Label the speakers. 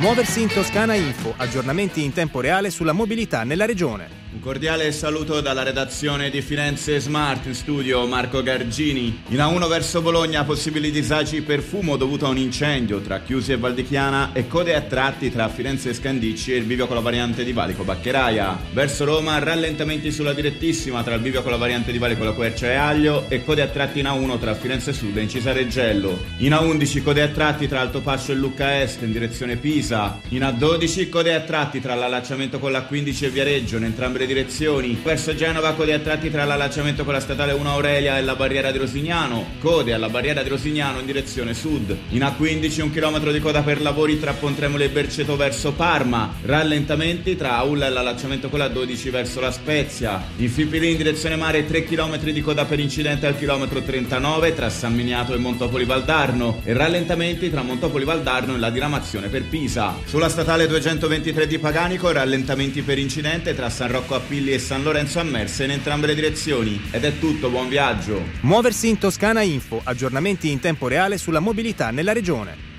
Speaker 1: Muoversi in Toscana Info, aggiornamenti in tempo reale sulla mobilità nella regione.
Speaker 2: Un cordiale saluto dalla redazione di Firenze Smart, in studio Marco Gargini. In A1 verso Bologna possibili disagi per fumo dovuto a un incendio tra Chiusi e Valdichiana e code a tratti tra Firenze Scandicci e il bivio con la variante di Valico Baccheraia. Verso Roma rallentamenti sulla direttissima tra il bivio con la variante di Valico La Quercia e Aglio e code a tratti in A1 tra Firenze Sud e Incisa Reggello. In A11 code a tratti tra Altopascio e Lucca Est in direzione Pisa. In A12 code a tratti tra l'allacciamento con la 15 e Viareggio in entrambe le direzioni. Verso Genova code a tratti tra l'allacciamento con la statale 1 Aurelia e la barriera di Rosignano. Code alla barriera di Rosignano in direzione sud. In A15 un chilometro di coda per lavori tra Pontremoli e Berceto verso Parma. Rallentamenti tra Aulla e l'allacciamento con la 12 verso La Spezia. In Fipili in direzione mare 3 chilometri di coda per incidente al chilometro 39 tra San Miniato e Montopoli Valdarno e rallentamenti tra Montopoli Valdarno e la diramazione per Pisa. Sulla statale 223 di Paganico rallentamenti per incidente tra San Rocco Appilli e San Lorenzo a Merse in entrambe le direzioni. Ed è tutto, buon viaggio.
Speaker 1: Muoversi in Toscana Info, aggiornamenti in tempo reale sulla mobilità nella regione.